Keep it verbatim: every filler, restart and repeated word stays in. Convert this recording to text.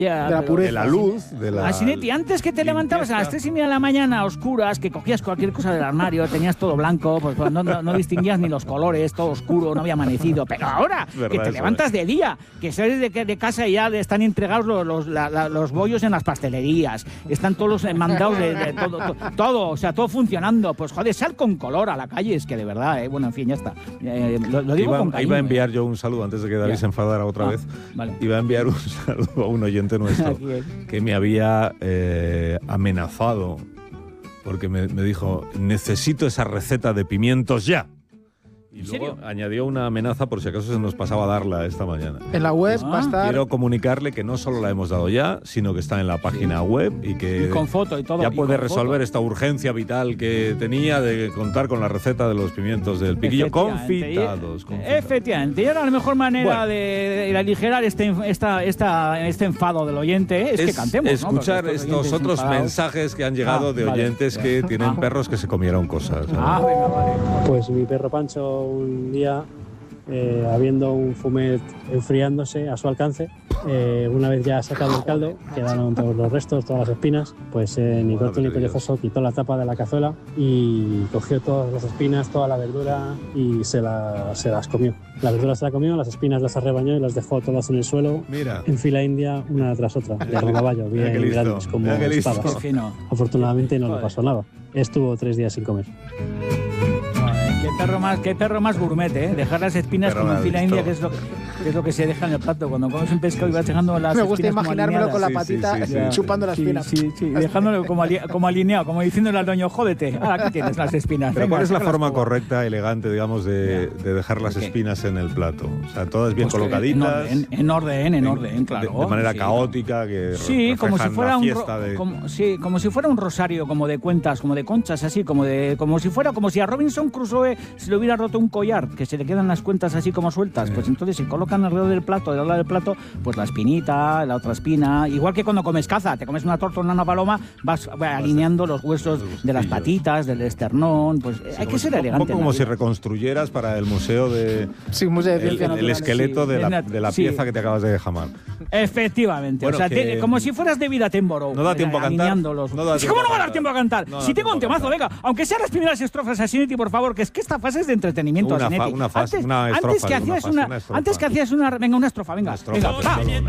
Ya, de la pero- pureza. De la luz, de la... Asinetti, antes que te levantabas a las tres y media de la mañana a oscuras, que cogías cualquier cosa del armario, tenías todo blanco, pues no, no, no distinguías ni los colores, todo oscuro, no había amanecido. Pero ahora, Es verdad, que te eso, levantas de día, que sales de, de casa y ya están entregados los, los, la, la, los bollos en las pastelerías, están todos los mandados de, de todo, to, todo, o sea, todo funcionando. Pues joder, sal con color a la calle, es que de verdad, eh, bueno, en fin, ya está. Eh, lo, lo digo Iba, con cariño, iba a enviar eh. yo un saludo antes de que David Ya. se enfadara otra Ah, vez. vale. Iba a enviar un saludo a un oyente nuestro Aquí, eh. que me había eh, amenazado porque me, me dijo, necesito esa receta de pimientos ya. Y ¿En luego serio? añadió una amenaza por si acaso se nos pasaba a darla esta mañana. En la web Ah. va a estar... Quiero comunicarle que no solo la hemos dado ya, sino que está en la página web y que Y con foto y todo. ya y puede con resolver foto. esta urgencia vital que tenía de contar con la receta de los pimientos del piquillo Efectivamente. confitados. confitados. Efectivamente, y ahora la mejor manera Bueno. de, de aligerar este, esta, esta, este enfado del oyente es, que cantemos, ¿no? escuchar Porque estos oyentes otros enfadados- mensajes que han llegado Ah, de vale. oyentes que tienen Ah. perros que se comieron cosas. ¿no? Ah, venga, vale. Pues mi perro Pancho un día, eh, habiendo un fumet enfriándose a su alcance, eh, una vez ya sacado el caldo, quedaron todos los restos, todas las espinas, pues eh, ni corto ni perezoso quitó la tapa de la cazuela y cogió todas las espinas, toda la verdura y se, la, se las comió. La verdura se la comió, las espinas las arrebañó y las dejó todas en el suelo, Mira, en fila india, una tras otra, de rodaballo, Mira qué bien listo, grandes como mira qué listo. espadas. Qué fino. Afortunadamente no le Joder. pasó nada. Estuvo tres días sin comer. Joder, Qué perro más, qué perro más gourmet, ¿eh? Dejar las espinas Perro como en más fila listo. india, que es, lo, que es lo que se deja en el plato. Cuando comes un pescado y vas dejando las Me gusta espinas como imaginármelo con la alineadas. Sí, sí, patita sí, sí, chupando la Sí, espina. sí, sí, dejándolo como, ali- como alineado, como diciéndole al dueño, jódete, ahora aquí tienes las espinas. pero venga, ¿cuál es la sácalas forma tú. correcta, elegante, digamos, de, de dejar las ¿De qué? espinas en el plato? O sea, todas bien Pues que colocaditas. En orden, en orden, en orden, de- claro. De, manera Sí. caótica, que Sí, como si reflejan fuera la un ro- fiesta de... como, sí, como si fuera un rosario, como de cuentas, como de conchas, así, como de, como si fuera, como si a Robinson Crusoe se le hubiera roto un collar, que se le quedan las cuentas así como sueltas. Sí. Pues entonces se colocan alrededor del plato, del lado del plato, pues la espinita, la otra espina, igual que cuando comes caza, te comes una torta o una paloma, vas eh, alineando los huesos los de las gustillos. patitas, del esternón, pues eh, hay Como que si- ser elegante. Un poco en la como si vida. reconstruyeras para el museo de... Sí, museo de El, ciencia el- el naturales. esqueleto sí. de la, Es nat- de la sí. pieza que te acabas de jamar. Efectivamente, Bueno, o sea, que- te- como si fueras David Attenborough. No da tiempo a cantar. alineando los- No da Sí, tiempo ¿Cómo no a va a dar cantar. tiempo a cantar? No da si tengo tiempo un a temazo, cantar. venga, aunque sean las primeras estrofas, Asinetti, por favor, que es que esta fase es de entretenimiento, Una fa- Asinetti. una fase- antes, una antes estrofa, que una hacías fase, una, una estrofa. antes que hacías una, venga, una estrofa, venga, Una estrofa, venga, por va. favor.